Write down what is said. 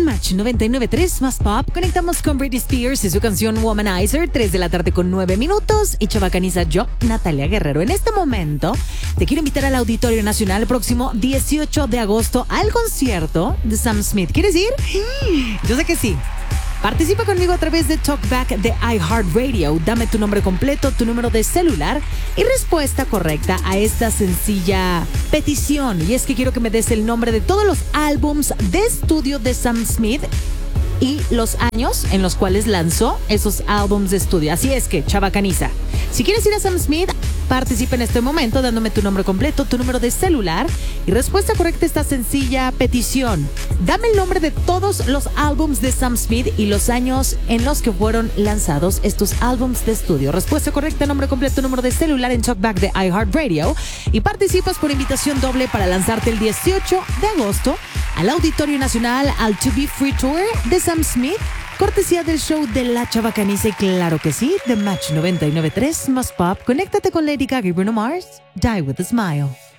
Match 99.3 más pop. Conectamos con Britney Spears y su canción Womanizer, 3 de la tarde con 9 minutos. Y chabacaniza yo, Natalia Guerrero. En este momento, te quiero invitar al Auditorio Nacional el próximo 18 de agosto al concierto de Sam Smith. ¿Quieres ir? Yo sé que sí. Participa conmigo a través de Talkback de iHeartRadio. Dame tu nombre completo, tu número de celular y respuesta correcta a esta sencilla petición. Y es que quiero que me des el nombre de todos los álbums de estudio de Sam Smith y los años en los cuales lanzó esos álbums de estudio. Así es que, chabacaniza, si quieres ir a Sam Smith, participa en este momento dándome tu nombre completo, tu número de celular y respuesta correcta a esta sencilla petición. Dame el nombre de todos los álbums de Sam Smith y los años en los que fueron lanzados estos álbums de estudio. Respuesta correcta, nombre completo, número de celular en Talkback de iHeartRadio y participas por invitación doble para lanzarte el 18 de agosto al Auditorio Nacional al To Be Free Tour de Sam Smith, cortesía del show de La Chabacaniza y claro que sí, de Match 99.3 más pop. Conéctate con Lady Gaga y Bruno Mars. Die with a Smile.